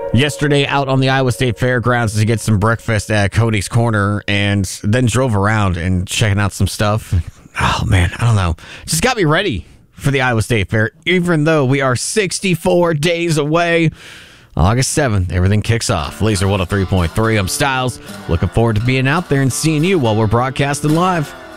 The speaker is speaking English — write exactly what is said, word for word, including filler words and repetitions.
Yesterday, out on the Iowa State Fairgrounds to get some breakfast at Cody's Corner, and then drove around and checking out some stuff. Oh, man, I don't know. Just got me ready for the Iowa State Fair, even though we are sixty-four days away. August seventh, everything kicks off. Laser one oh three point three, I'm Styles. Looking forward to being out there and seeing you while we're broadcasting live.